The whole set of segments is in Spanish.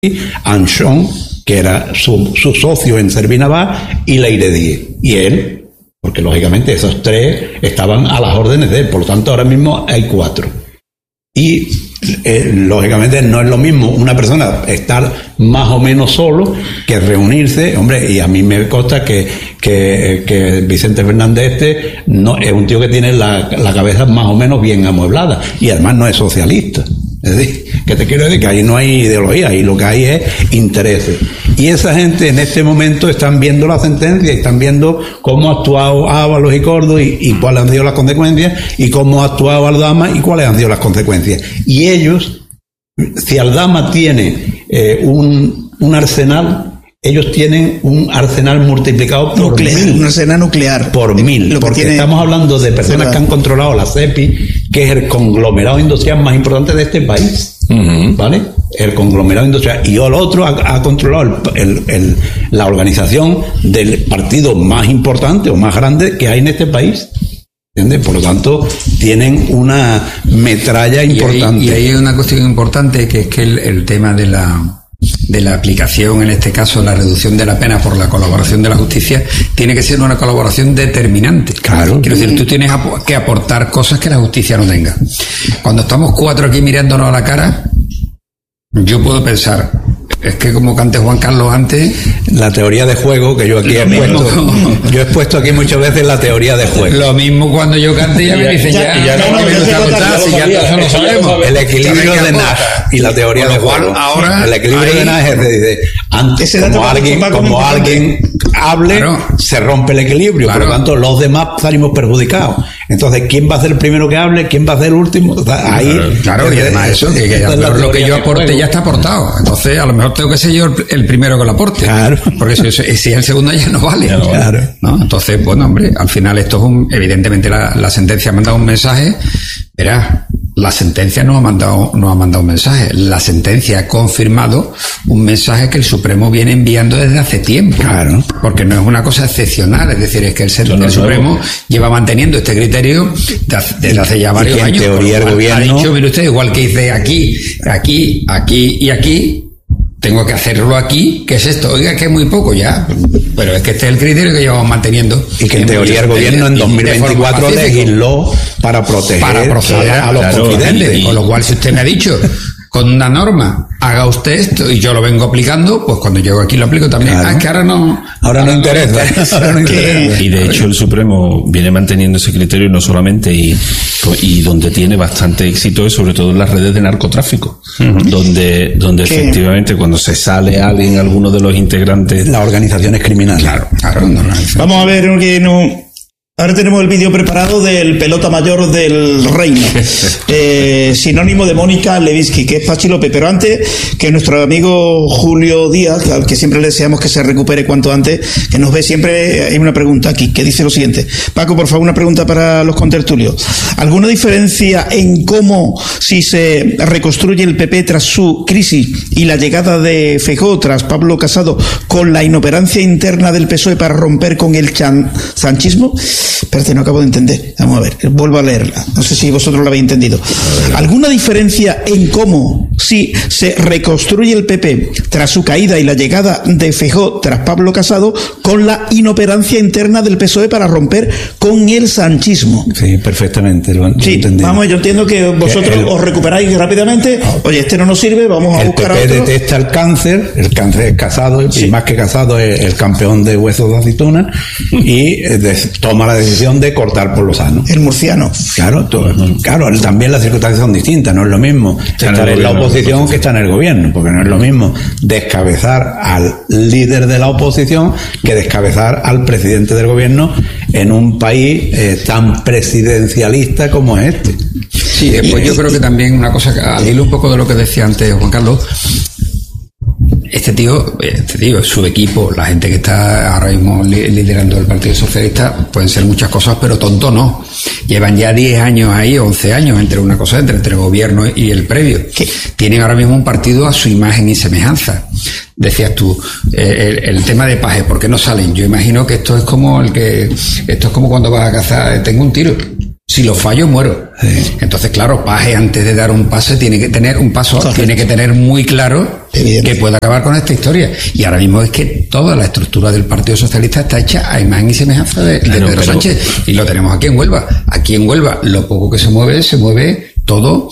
Anchón, que era su socio en Cervinabá, y Leiredí. Y él, porque lógicamente esos tres estaban a las órdenes de él, por lo tanto ahora mismo hay 4. Y lógicamente no es lo mismo una persona estar más o menos solo que reunirse, hombre, y a mí me consta que Vicente Fernández no es un tío que tiene la cabeza más o menos bien amueblada, y además no es socialista. Es decir, que te quiero decir que ahí no hay ideología, ahí lo que hay es intereses. Y esa gente en este momento están viendo la sentencia y están viendo cómo ha actuado Ábalos y Cordó y cuáles han sido las consecuencias, y cómo ha actuado Aldama y cuáles han sido las consecuencias. Y ellos, si Aldama tiene un arsenal, ellos tienen un arsenal multiplicado por nuclear, 1000. Un arsenal nuclear. Por 1000. Porque estamos hablando de personas que han controlado la CEPI, que es el conglomerado industrial más importante de este país. ¿Vale? El conglomerado industrial. Y el otro ha controlado la organización del partido más importante o más grande que hay en este país. ¿Entiendes? Por lo tanto, tienen una metralla importante. Y ahí hay una cuestión importante, que es que el tema de la aplicación, en este caso la reducción de la pena por la colaboración de la justicia, tiene que ser una colaboración determinante. Claro. Quiero decir, tú tienes que aportar cosas que la justicia no tenga. Cuando estamos 4 aquí mirándonos a la cara, yo puedo pensar, es que como cante Juan Carlos antes, la teoría de juego que yo aquí he puesto aquí muchas veces, la teoría de juego. Lo mismo cuando yo cante ya me dicen ya lo sabemos. El equilibrio de Nash y la teoría de juego. Ahora el equilibrio de Nash dice, antes como alguien hable, claro, se rompe el equilibrio, claro, por lo tanto los demás salimos perjudicados. Entonces, ¿quién va a ser el primero que hable? ¿Quién va a ser el último? Ahí, claro, y además eso, que lo que yo aporte ya está aportado. Entonces, a lo mejor tengo que ser yo el primero que lo aporte. Claro. Porque si es el segundo ya no vale. Claro. ¿No? Entonces, bueno, hombre, al final esto es evidentemente la sentencia ha mandado un mensaje. Verás, la sentencia no ha mandado un mensaje. La sentencia ha confirmado un mensaje que el Supremo viene enviando desde hace tiempo. Claro. Porque no es una cosa excepcional. Es decir, es que el Supremo lleva manteniendo este criterio desde hace ya varios años. En teoría el gobierno ha dicho, mire usted, igual que dice aquí y aquí, tengo que hacerlo aquí, ¿qué es esto? Oiga, que es muy poco ya, pero es que este es el criterio que llevamos manteniendo. Y que en teoría el gobierno en 2024 legisló para proteger a los confidentes. Con lo cual, si usted me ha dicho, con una norma, haga usted esto, y yo lo vengo aplicando, pues cuando llego aquí lo aplico también. Claro. Es que ahora no interesa. Ahora no interesa. Y de hecho el Supremo viene manteniendo ese criterio no solamente y donde tiene bastante éxito es sobre todo en las redes de narcotráfico, donde efectivamente cuando se sale alguien, alguno de los integrantes, las organizaciones criminales. Claro. Vamos a ver que no. Ahora tenemos el vídeo preparado del pelota mayor del reino, sinónimo de Mónica Lewinsky, que es Pachi López. Pero antes, que nuestro amigo Julio Díaz, al que siempre le deseamos que se recupere cuanto antes, que nos ve siempre, hay una pregunta aquí, que dice lo siguiente. Paco, por favor, una pregunta para los contertulios. ¿Alguna diferencia en cómo, si se reconstruye el PP tras su crisis y la llegada de Feijóo tras Pablo Casado, con la inoperancia interna del PSOE para romper con el sanchismo? Espérate, no acabo de entender. Vamos a ver, vuelvo a leerla. No sé si vosotros la habéis entendido. ¿Alguna diferencia en cómo, si se reconstruye el PP tras su caída y la llegada de Feijóo tras Pablo Casado, con la inoperancia interna del PSOE para romper con el sanchismo? Sí, perfectamente. Sí, vamos, yo entiendo que vosotros os recuperáis rápidamente. Oye, este no nos sirve, vamos a buscar a otro. El PP detesta el cáncer es Casado, sí, y más que Casado es el campeón de huesos de aceituna, y toma la decisión de cortar por lo sano. El murciano. Claro, también las circunstancias son distintas. No es lo mismo estar en la oposición que estar en el gobierno, porque no es lo mismo descabezar al líder de la oposición que descabezar al presidente del gobierno en un país tan presidencialista como es este. Sí, después yo creo que también una cosa, al hilo un poco de lo que decía antes Juan Carlos, este tío, su equipo, la gente que está ahora mismo liderando el Partido Socialista, pueden ser muchas cosas, pero tonto no. Llevan ya 10 años ahí, 11 años entre el gobierno y el previo. Tienen ahora mismo un partido a su imagen y semejanza. Decías tú, el tema de Paje, ¿por qué no salen? Yo imagino que esto es como cuando vas a cazar, tengo un tiro. Si lo fallo, muero. Sí. Entonces, claro, Paje, antes de dar un pase, tiene que tener un paso, tiene que tener muy claro que puede acabar con esta historia. Y ahora mismo es que toda la estructura del Partido Socialista está hecha a imagen y semejanza de Pedro Sánchez. Y lo tenemos aquí en Huelva. Aquí en Huelva, lo poco que se mueve todo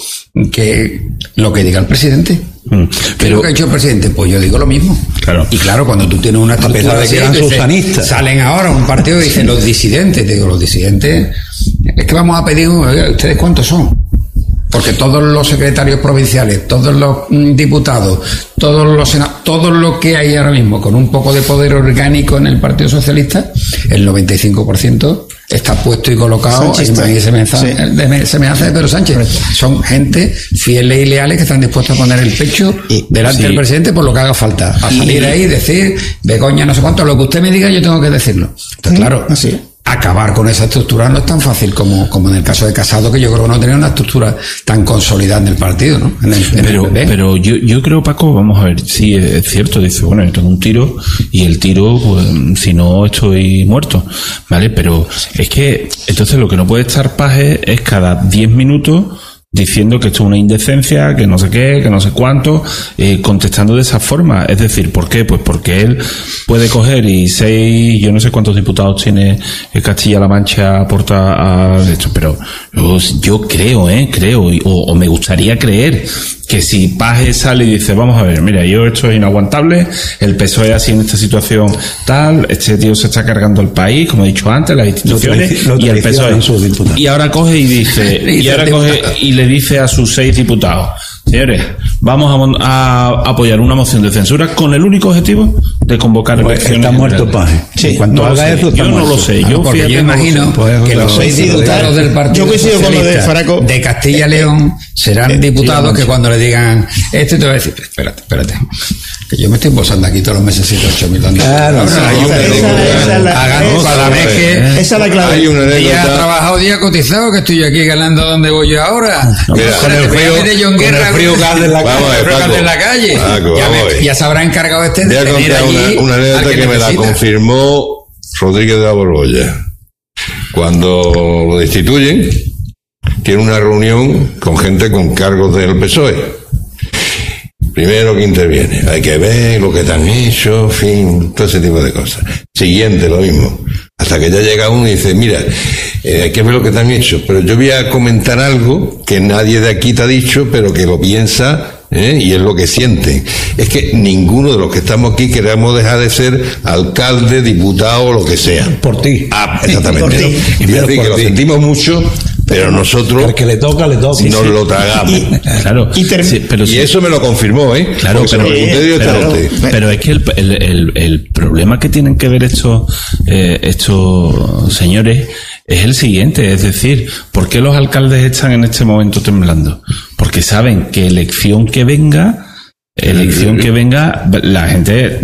lo que diga el presidente. ¿Qué es lo que ha hecho el presidente? Pues yo digo lo mismo. Claro. Y claro, cuando tú tienes una estructura de que eran susanistas, salen ahora un partido y dicen los disidentes. Te digo, los disidentes, es que vamos a pedir, ¿ustedes cuántos son? Porque todos los secretarios provinciales, todos los diputados, todos los senadores, todo lo que hay ahora mismo con un poco de poder orgánico en el Partido Socialista, el 95% está puesto y colocado en semejanza de Pedro Sánchez. Son gente fieles y leales que están dispuestos a poner el pecho delante del presidente por lo que haga falta. A salir ahí y decir, Begoña, no sé cuánto, lo que usted me diga yo tengo que decirlo. Entonces, claro, acabar con esa estructura no es tan fácil como en el caso de Casado, que yo creo que no tenía una estructura tan consolidada en el partido, ¿no? Pero yo creo, Paco, vamos a ver, sí, es cierto, dice, bueno, yo tengo un tiro y el tiro, pues, si no estoy muerto, ¿vale? Pero es que, entonces lo que no puede estar Paje es cada 10 minutos diciendo que esto es una indecencia, que no sé qué, que no sé cuánto, contestando de esa forma. Es decir, ¿por qué? Pues porque él puede coger y yo no sé cuántos diputados tiene Castilla-La Mancha aporta a esto, pero yo creo, o me gustaría creer que si Paje sale y dice, vamos a ver, mira, esto es inaguantable, el PSOE así en esta situación tal, este tío se está cargando el país, como he dicho antes, las instituciones, y el PSOE. Y ahora coge y dice, y le dice a sus 6 diputados, señores, vamos a apoyar una moción de censura con el único objetivo de convocar elecciones. Está muerto Paje. Sí, cuando haga eso, yo no lo sé. Yo imagino que los 6 diputados del Partido Socialista de Castilla y León serán diputados que cuando le digan te voy a decir, espérate, que yo me estoy embolsando aquí todos los meses 7-8 mil. Claro, cada vez que esa es la clave. Hay una anécdota. Día trabajado, día cotizado, que estoy aquí ganando donde voy yo ahora. Mira, con el frío gas de la calle. Ya se habrá encargado de tener allí una anécdota que me la confirmó Rodríguez de la Borbolla. Cuando lo destituyen, tiene una reunión con gente con cargos del PSOE. Primero que interviene, hay que ver lo que te han hecho, en fin, todo ese tipo de cosas. Siguiente, lo mismo. Hasta que ya llega uno y dice, mira, hay que ver lo que te han hecho, pero yo voy a comentar algo que nadie de aquí te ha dicho, pero que lo piensa, y es lo que sienten. Es que ninguno de los que estamos aquí queremos dejar de ser alcalde, diputado o lo que sea. Por ti. Exactamente. Por ti. Y es decir, que lo sentimos mucho, pero nosotros al que le toca nos lo tragamos. Claro. Y eso me lo confirmó, Claro, pero es que el problema que tienen que ver estos señores es el siguiente, es decir, ¿por qué los alcaldes están en este momento temblando? Porque saben que elección que venga, la gente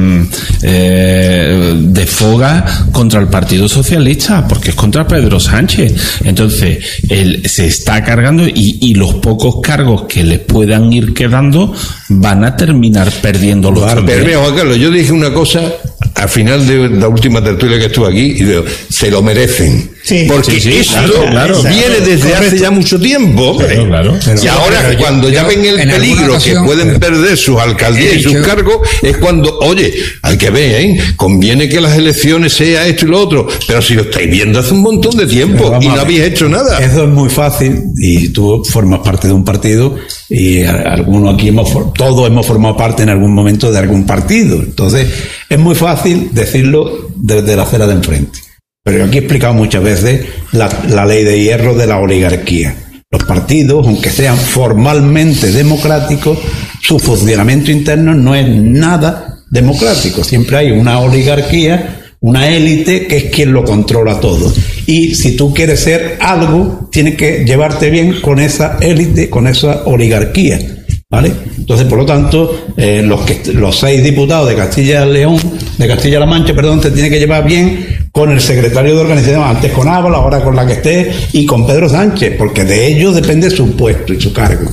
desfoga contra el Partido Socialista, porque es contra Pedro Sánchez. Entonces, él se está cargando y los pocos cargos que les puedan ir quedando van a terminar perdiendo los Pero mira, Juan Carlos, yo dije una cosa al final de la última tertulia que estuve aquí y digo, se lo merecen. Sí, porque esto viene desde hace ya mucho tiempo. Claro. Y ahora, cuando ya ven el peligro que pueden perder sus alcaldías y sus cargos, es cuando, oye, hay que ver, conviene que las elecciones sea esto y lo otro, pero si lo estáis viendo hace un montón de tiempo y no habéis hecho nada. Eso es muy fácil, y tú formas parte de un partido, y algunos aquí todos hemos formado parte en algún momento de algún partido. Entonces, es muy fácil decirlo desde la acera de enfrente. Pero aquí he explicado muchas veces la ley de hierro de la oligarquía. Los partidos, aunque sean formalmente democráticos, su funcionamiento interno no es nada democrático. Siempre hay una oligarquía, una élite que es quien lo controla todo. Y si tú quieres ser algo, tienes que llevarte bien con esa élite, con esa oligarquía, ¿vale? Entonces, por lo tanto, los 6 diputados de Castilla-La Mancha, te tiene que llevar bien con el secretario de organización, antes con Ábala, ahora con la que esté, y con Pedro Sánchez, porque de ellos depende su puesto y su cargo.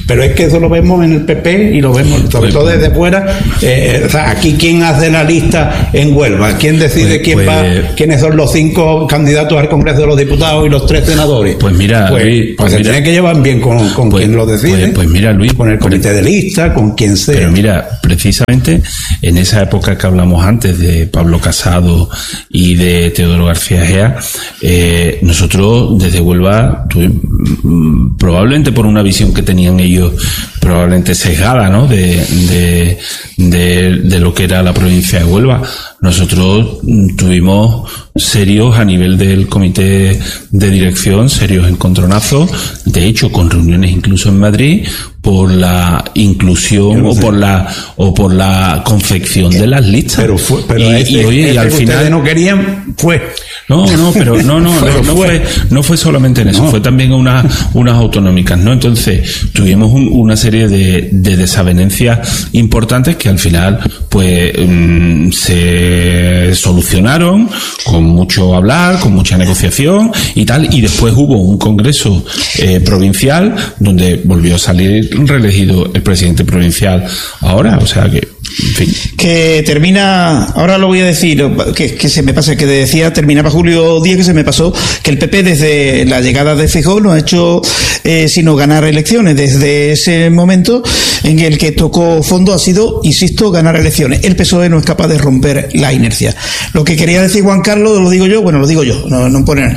Pero es que eso lo vemos en el PP y lo vemos sobre todo desde fuera. O sea, aquí quién hace la lista en Huelva, quién decide quiénes son los 5 candidatos al Congreso de los Diputados y los 3 senadores. Pues mira, Luis, se tienen que llevar bien con quien lo decide. Pues mira, Luis, con el comité de lista, con quien sea. Pero mira, precisamente en esa época que hablamos antes de Pablo Casado y de Teodoro García Egea, nosotros desde Huelva probablemente por una visión que tenían ellos probablemente sesgada, ¿no? de lo que era la provincia de Huelva. Nosotros tuvimos serios a nivel del comité de dirección, serios encontronazos, de hecho con reuniones incluso en Madrid por la inclusión o por la confección de las listas. Oye, al final ustedes no querían fue. No fue solamente en eso, fue también unas autonómicas, ¿no? Entonces, tuvimos una serie de desavenencias importantes que al final, pues, se solucionaron con mucho hablar, con mucha negociación y tal, y después hubo un congreso provincial donde volvió a salir reelegido el presidente provincial ahora, o sea que, en fin. Que termina, ahora lo voy a decir, que se me pasa, que decía, terminaba Julio Díaz, que se me pasó, que el PP desde la llegada de Feijóo no ha hecho sino ganar elecciones. Desde ese momento en el que tocó fondo ha sido, insisto, ganar elecciones. El PSOE no es capaz de romper la inercia. Lo que quería decir Juan Carlos, lo digo yo, no poner.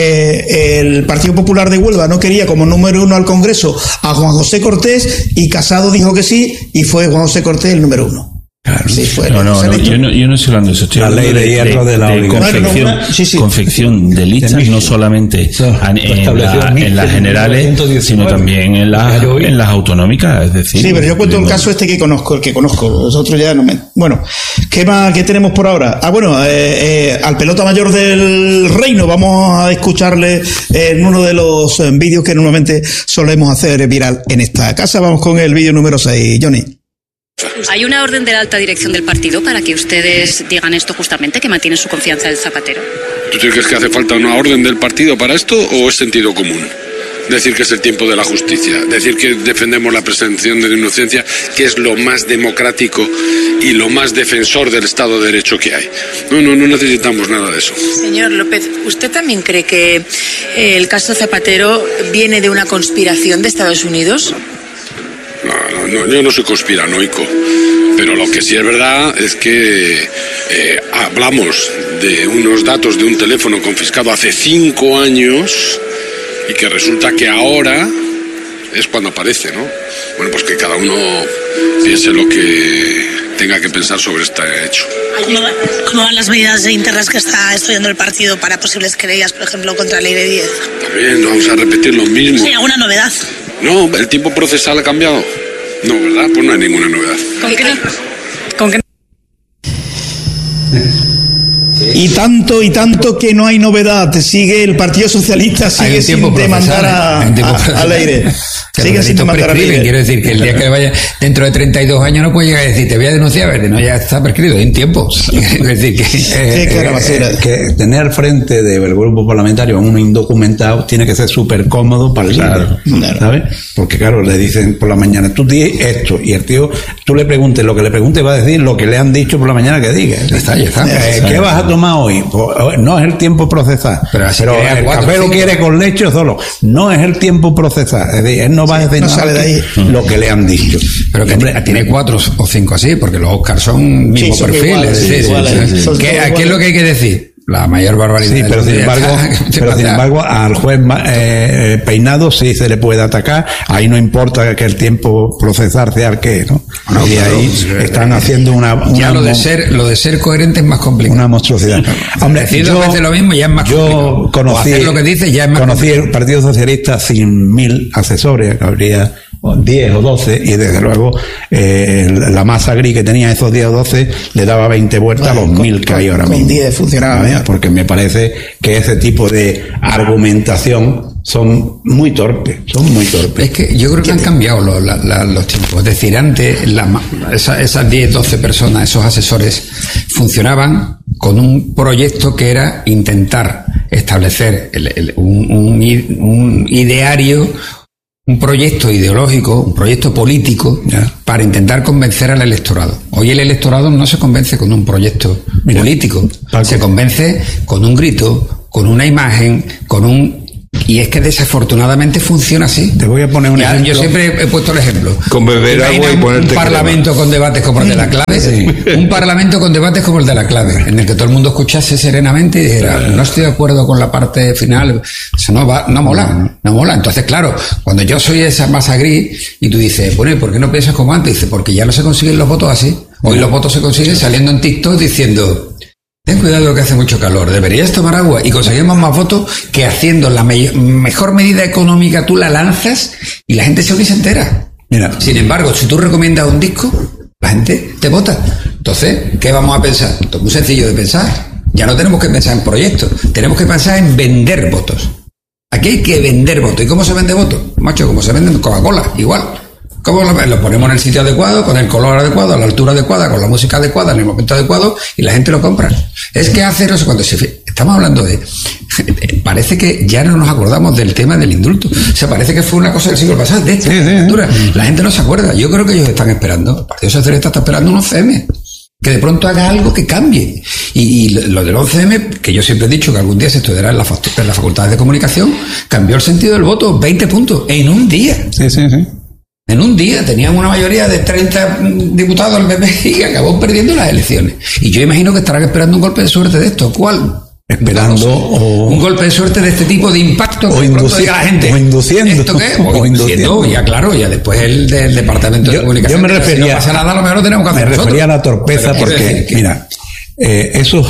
El Partido Popular de Huelva no quería como número 1 al Congreso a Juan José Cortés y Casado dijo que sí y fue Juan José Cortés el número 1. Claro. Sí, yo no estoy hablando de eso, estoy hablando de hierro de la confección de listas, no solamente en las generales, sino también en las autonómicas, es decir. Sí, pero yo cuento el caso que conozco, los otros ya no me... Bueno, ¿qué tenemos por ahora? Al pelota mayor del reino, vamos a escucharle en uno de los vídeos que normalmente solemos hacer viral en esta casa. Vamos con el vídeo número 6, Johnny. ¿Hay una orden de la alta dirección del partido para que ustedes digan esto justamente, que mantienen su confianza en Zapatero? ¿Tú crees que hace falta una orden del partido para esto o es sentido común? Decir que es el tiempo de la justicia, decir que defendemos la presunción de inocencia, que es lo más democrático y lo más defensor del Estado de Derecho que hay. No necesitamos nada de eso. Señor López, ¿usted también cree que el caso Zapatero viene de una conspiración de Estados Unidos? No, yo no soy conspiranoico, pero lo que sí es verdad es que hablamos de unos datos de un teléfono confiscado hace 5 años y que resulta que ahora es cuando aparece, ¿no? Bueno, pues que cada uno piense lo que tenga que pensar sobre este hecho. ¿Cómo van las medidas internas que está estudiando el partido para posibles querellas, por ejemplo, contra Leire Díez? También vamos a repetir lo mismo. ¿Sí, alguna novedad? No, el tiempo procesal ha cambiado. No, ¿verdad? Pues no hay ninguna novedad. ¿Con qué? Y tanto que no hay novedad. Sigue el Partido Socialista, sigue sin demandar a Leire. Sigue sin demandar a Leire. Quiero decir que el día que vaya dentro de 32 años no puede llegar a decir te voy a denunciar, verde, no, ya está prescrito, hay un tiempo. Es decir que tener al frente del grupo parlamentario a uno indocumentado tiene que ser súper cómodo para el líder, ¿sabes? Porque claro, le dicen por la mañana, tú di esto, y el tío, tú le preguntes, lo que le pregunte va a decir lo que le han dicho por la mañana que diga. Ya está. ¿Qué vas a tomar hoy? Pues, no es el tiempo procesar. Pero el café lo quiere con leche o solo. No es el tiempo procesar. Es decir, él no va a decir nada de ahí lo que le han dicho. Pero que hombre, tiene 4 o 5 así, porque los Oscars son mismo perfil. ¿Qué es lo que hay que decir? La mayor barbaridad. Sí, pero sin embargo, al juez Peinado sí se le puede atacar. Ahí no importa que el tiempo procesar sea el que, ¿no? Y ahí están haciendo ya lo de ser coherente es más complicado. Una monstruosidad. Hombre, decir lo mismo ya es más complicado. Yo conocí el Partido Socialista sin 1000 asesores, habría 10 o 12, y desde luego la masa gris que tenía esos 10 o 12 le daba 20 vueltas a los 1000 que hay ahora mismo. Con 10 funcionaba mejor. Porque me parece que ese tipo de argumentación son muy torpes. Es que yo creo que han cambiado los tiempos. Es decir, antes esas 10, 12 personas, esos asesores, funcionaban con un proyecto que era intentar establecer un ideario, un proyecto ideológico, un proyecto político para intentar convencer al electorado. Hoy el electorado no se convence con un proyecto político, Paco. Se convence con un grito, con una imagen, con un... Y es que desafortunadamente funciona así. Te voy a poner un ejemplo. Yo siempre he puesto el ejemplo. Con beber agua y ponerte un parlamento con debates como el de la clave. Sí. Un parlamento con debates como el de la clave, en el que todo el mundo escuchase serenamente y dijera, no estoy de acuerdo con la parte final. Eso no mola. Entonces, claro, cuando yo soy esa masa gris y tú dices, bueno, ¿por qué no piensas como antes? Dice, porque ya no se consiguen los votos así. Hoy los votos se consiguen saliendo en TikTok diciendo... Ten cuidado que hace mucho calor, deberías tomar agua, y conseguimos más votos que haciendo la mejor medida económica tú la lanzas y la gente se entera. Mira. Sin embargo, si tú recomiendas un disco, la gente te vota. Entonces, ¿qué vamos a pensar? Esto es muy sencillo de pensar. Ya no tenemos que pensar en proyectos, tenemos que pensar en vender votos. Aquí hay que vender votos. ¿Y cómo se vende votos? Macho, como se vende Coca-Cola, igual. ¿Cómo lo ponemos en el sitio adecuado, con el color adecuado, a la altura adecuada, con la música adecuada, en el momento adecuado, y la gente lo compra? Es que hace no sé cuánto. Estamos hablando de... Parece que ya no nos acordamos del tema del indulto. O sea, parece que fue una cosa del siglo pasado. De esta altura. La gente no se acuerda. Yo creo que ellos están esperando. El Partido Socialista está esperando un 11M. Que de pronto haga algo que cambie. Y lo del 11M, que yo siempre he dicho que algún día se estudiará en las facultades de comunicación, cambió el sentido del voto. 20 puntos. En un día. Sí. En un día tenían una mayoría de 30 diputados al PP y acabó perdiendo las elecciones. Y yo imagino que estarán esperando un golpe de suerte de esto. ¿Cuál? Esperando un golpe de suerte de este tipo de impacto o induciendo la gente. O induciendo. ¿Esto qué? O induciendo. Ya claro, ya después el del Departamento de Comunicación. Yo me refería, si no pasa nada, a lo mejor lo tenemos que hacer nosotros. Me refería a la torpeza porque, mira, esos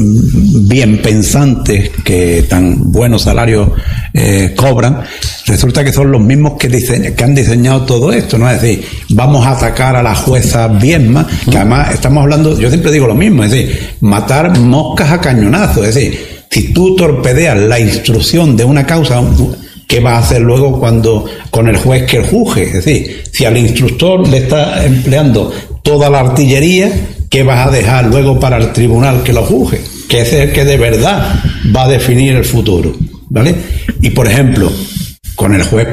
bien pensantes que tan buenos salarios cobran, resulta que son los mismos que han diseñado todo esto, ¿no? Es decir, vamos a atacar a la jueza Viedma, que además estamos hablando, yo siempre digo lo mismo, es decir, matar moscas a cañonazos, es decir, si tú torpedeas la instrucción de una causa, ¿qué vas a hacer luego con el juez que juzgue? Es decir, si al instructor le está empleando toda la artillería, ¿qué vas a dejar luego para el tribunal que lo juzgue? Que es el que de verdad va a definir el futuro, ¿vale? Y por ejemplo, con el juez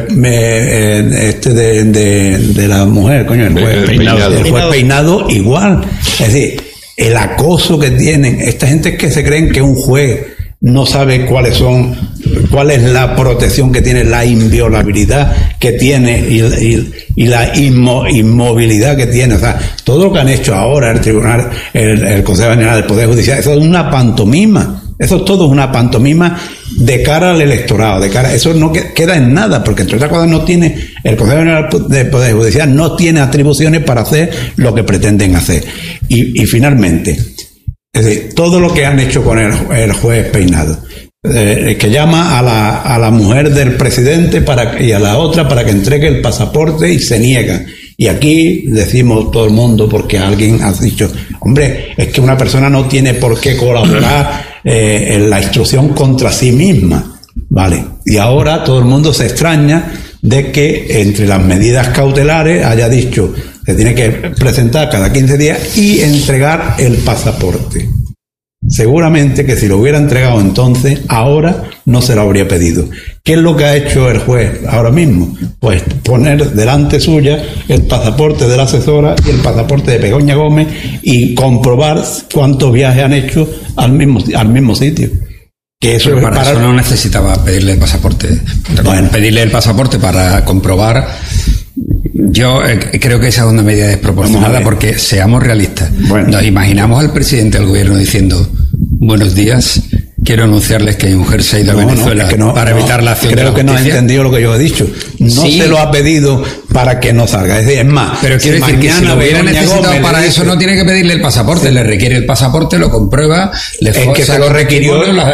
de la mujer, coño, el juez Peinado igual. Es decir, el acoso que tienen esta gente, es que se creen que un juez no sabe cuál es la protección que tiene, la inviolabilidad que tiene y la inmovilidad que tiene. O sea, todo lo que han hecho ahora el tribunal, el Consejo General del Poder Judicial, eso es una pantomima. Eso es todo una pantomima de cara al electorado, eso no queda en nada, porque entre otras cosas el Consejo General del Poder Judicial no tiene atribuciones para hacer lo que pretenden hacer. Y finalmente, es decir, todo lo que han hecho con el juez Peinado, que llama a la mujer del presidente y a la otra para que entregue el pasaporte y se niegan. Y aquí decimos todo el mundo, porque alguien ha dicho, hombre, es que una persona no tiene por qué colaborar en la instrucción contra sí misma, ¿vale? Y ahora todo el mundo se extraña de que entre las medidas cautelares haya dicho que tiene que presentar cada 15 días y entregar el pasaporte. Seguramente que si lo hubiera entregado entonces, ahora no se lo habría pedido. ¿Qué es lo que ha hecho el juez ahora mismo? Pues poner delante suya el pasaporte de la asesora y el pasaporte de Begoña Gómez y comprobar cuántos viajes han hecho al mismo sitio. Que eso pero para eso no necesitaba pedirle el pasaporte. Bueno. Pedirle el pasaporte para comprobar. Yo creo que esa es una medida desproporcionada porque, seamos realistas, nos imaginamos al presidente del gobierno diciendo: buenos días, quiero anunciarles que mi mujer se ha ido a Venezuela para evitar la acción de la justicia. Creo que no ha entendido lo que yo he dicho. No se lo ha pedido para que no salga. Es decir, es más, pero quiero decir que si lo hubiera necesitado para eso, no tiene que pedirle el pasaporte. Le requiere el pasaporte, lo comprueba, es que se lo requirió. Se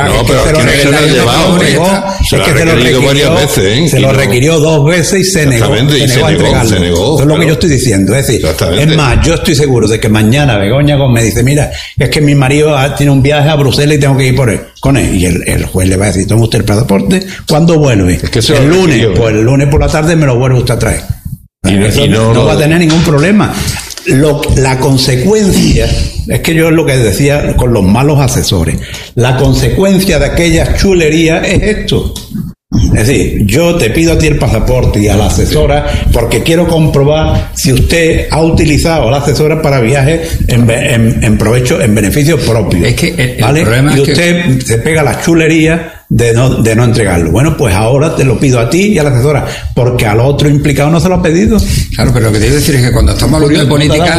lo requirió 2 veces y se negó a entregarlo. Eso es lo que yo estoy diciendo. Es decir, es más, yo estoy seguro de que mañana Begoña Gómez dice: mira, es que mi marido tiene un viaje a Bruselas y tengo que ir con él. Y el juez le va a decir: toma usted el pasaporte, ¿cuándo vuelve? Es que el lunes. Pues el lunes por la tarde me lo vuelve usted a traer. No va a tener ningún problema. La consecuencia, es que yo es lo que decía con los malos asesores, la consecuencia de aquellas chulerías es esto. Es Es decir, yo te pido a ti el pasaporte y a la asesora porque quiero comprobar si usted ha utilizado a la asesora para viajes en provecho, en beneficio propio. Es que ¿vale? el problema y es usted se pega la chulería de no entregarlo. Bueno, pues ahora te lo pido a ti y a la asesora, porque al otro implicado no se lo ha pedido. Claro, pero lo que te quiero decir es que cuando estamos hablando de política,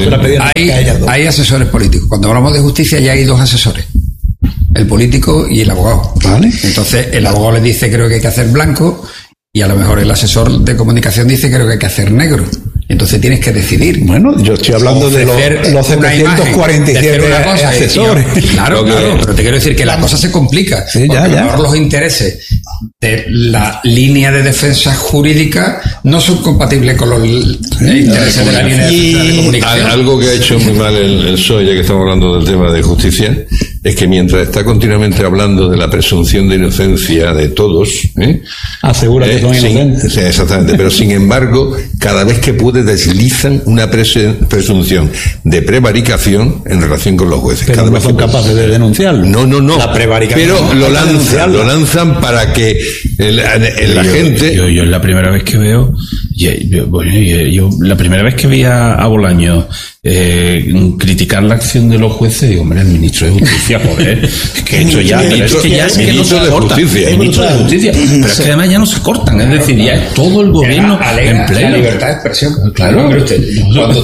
hay asesores políticos. Cuando hablamos de justicia ya hay dos asesores, el político y el abogado. ¿Vale? Entonces el abogado le dice creo que hay que hacer blanco y a lo mejor el asesor de comunicación dice creo que hay que hacer negro. Entonces tienes que decidir. Bueno, yo estoy hablando de los 747 asesores. Claro, pero te quiero decir que la cosa se complica. Sí, porque a lo ya. mejor los intereses de la línea de defensa jurídica no son compatibles con los intereses de la línea de defensa de comunicación. Algo que ha hecho muy mal el PSOE, ya que estamos hablando del tema de justicia, es que mientras está continuamente hablando de la presunción de inocencia de todos, asegura que son inocentes. Sí, exactamente, pero sin embargo, cada vez que puede deslizan una presunción de prevaricación en relación con los jueces. Pero cada no vez son que capaces de denunciarlo. No. La prevaricación. Pero lo lanzan para que la gente... Yo es la primera vez que veo... Yo la primera vez que vi a Bolaño criticar la acción de los jueces, digo, hombre, el ministro de Justicia, joder, es que esto ya es que no se corta. El ministro de Justicia, pero es que además ya no se cortan, es decir, ya es todo el gobierno en pleno. La libertad de expresión. Claro. Cuando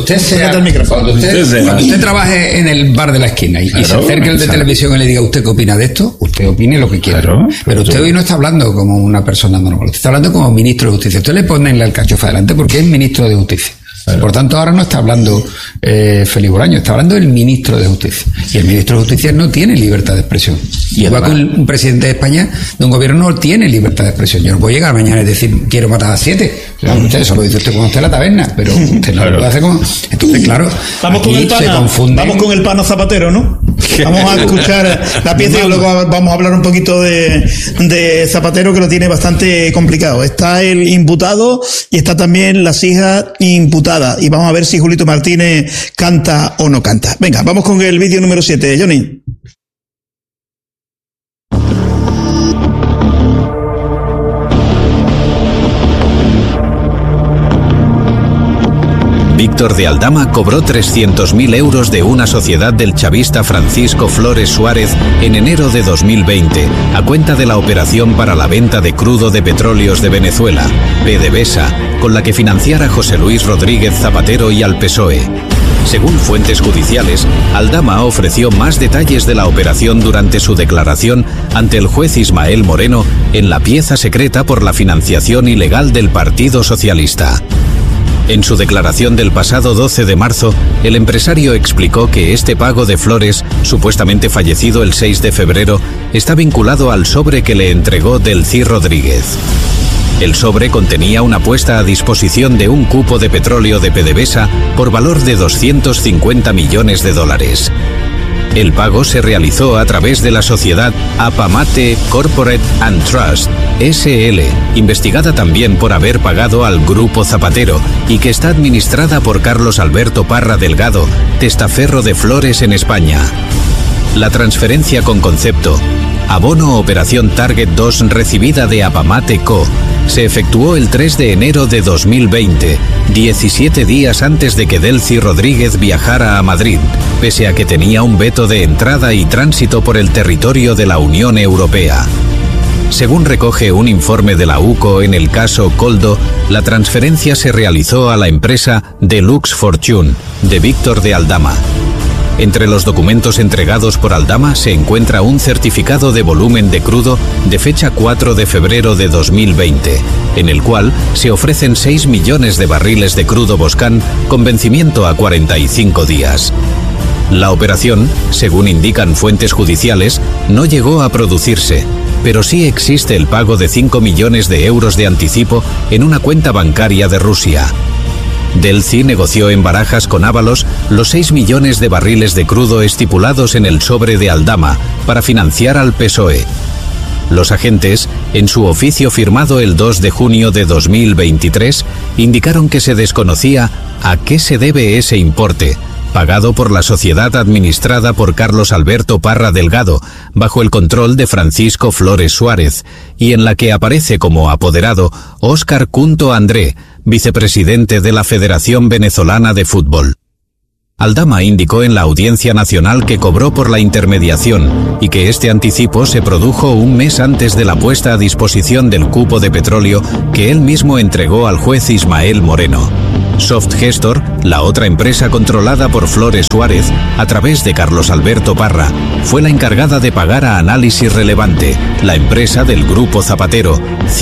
usted trabaje en el bar de la esquina y se acerque el de televisión y le diga usted qué opina de esto, usted opine lo que quiera. Claro, pero usted hoy no está hablando como una persona normal, usted está hablando como ministro de Justicia. Usted le pone el alcachofa adelante porque es ministro de Justicia. Claro. Por tanto, ahora no está hablando Félix Bolaño, está hablando el ministro de Justicia. Y el ministro de Justicia no tiene libertad de expresión. Y igual que un presidente de España, de un gobierno, no tiene libertad de expresión. Yo no puedo llegar mañana y decir, quiero matar a 7. Claro, usted eso lo dice usted cuando esté en la taberna, pero usted no lo puede hacer como... Entonces, claro, vamos con el pana, vamos con el pana Zapatero, ¿no? Vamos a escuchar la pieza y luego vamos a hablar un poquito de Zapatero, que lo tiene bastante complicado. Está el imputado y está también las hijas imputadas. Y vamos a ver si Julito Martínez canta o no canta. Venga, vamos con el vídeo número 7, Johnny. Víctor de Aldama cobró 300.000 euros de una sociedad del chavista Francisco Flores Suárez en enero de 2020, a cuenta de la operación para la venta de crudo de petróleos de Venezuela, PDVSA, con la que financiara José Luis Rodríguez Zapatero y al PSOE. Según fuentes judiciales, Aldama ofreció más detalles de la operación durante su declaración ante el juez Ismael Moreno en la pieza secreta por la financiación ilegal del Partido Socialista. En su declaración del pasado 12 de marzo, el empresario explicó que este pago de Flores, supuestamente fallecido el 6 de febrero, está vinculado al sobre que le entregó Delcy Rodríguez. El sobre contenía una puesta a disposición de un cupo de petróleo de PDVSA por valor de $250 millones. El pago se realizó a través de la sociedad Apamate Corporate and Trust, SL, investigada también por haber pagado al Grupo Zapatero y que está administrada por Carlos Alberto Parra Delgado, testaferro de Flores en España. La transferencia con concepto Abono Operación Target 2 recibida de Apamate Co. se efectuó el 3 de enero de 2020, 17 días antes de que Delcy Rodríguez viajara a Madrid, pese a que tenía un veto de entrada y tránsito por el territorio de la Unión Europea. Según recoge un informe de la UCO en el caso Coldo, la transferencia se realizó a la empresa Deluxe Fortune, de Víctor de Aldama. Entre los documentos entregados por Aldama se encuentra un certificado de volumen de crudo de fecha 4 de febrero de 2020, en el cual se ofrecen 6 millones de barriles de crudo Boscan con vencimiento a 45 días. La operación, según indican fuentes judiciales, no llegó a producirse, pero sí existe el pago de 5 millones de euros de anticipo en una cuenta bancaria de Rusia. Delcy negoció en Barajas con Ábalos los 6 millones de barriles de crudo estipulados en el sobre de Aldama para financiar al PSOE. Los agentes, en su oficio firmado el 2 de junio de 2023, indicaron que se desconocía a qué se debe ese importe, pagado por la sociedad administrada por Carlos Alberto Parra Delgado, bajo el control de Francisco Flores Suárez, y en la que aparece como apoderado Óscar Cunto André, vicepresidente de la Federación Venezolana de Fútbol. Aldama indicó en la Audiencia Nacional que cobró por la intermediación y que este anticipo se produjo un mes antes de la puesta a disposición del cupo de petróleo que él mismo entregó al juez Ismael Moreno. Softgestor, la otra empresa controlada por Flores Suárez, a través de Carlos Alberto Parra, fue la encargada de pagar a Análisis Relevante, la empresa del Grupo Zapatero,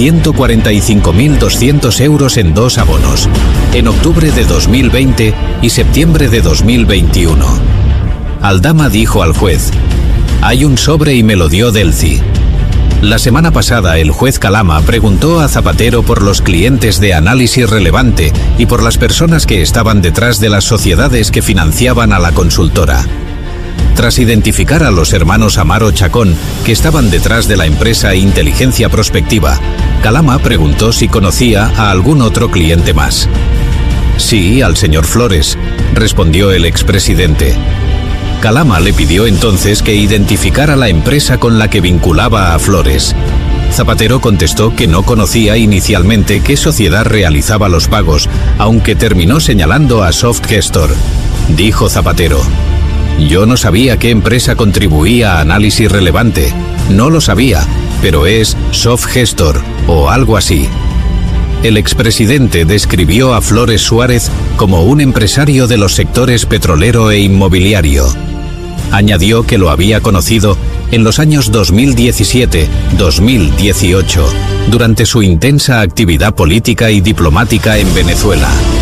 145.200 euros en 2 abonos, en octubre de 2020 y septiembre de 2021. Aldama dijo al juez: «Hay un sobre y me lo dio Delci». La semana pasada, el juez Calama preguntó a Zapatero por los clientes de Análisis Relevante y por las personas que estaban detrás de las sociedades que financiaban a la consultora. Tras identificar a los hermanos Amaro Chacón, que estaban detrás de la empresa Inteligencia Prospectiva, Calama preguntó si conocía a algún otro cliente más. «Sí, al señor Flores», respondió el expresidente. Calama le pidió entonces que identificara la empresa con la que vinculaba a Flores. Zapatero contestó que no conocía inicialmente qué sociedad realizaba los pagos, aunque terminó señalando a Softgestor. Dijo Zapatero: «Yo no sabía qué empresa contribuía a Análisis Relevante. No lo sabía, pero es Softgestor o algo así». El expresidente describió a Flores Suárez como un empresario de los sectores petrolero e inmobiliario. Añadió que lo había conocido en los años 2017-2018, durante su intensa actividad política y diplomática en Venezuela.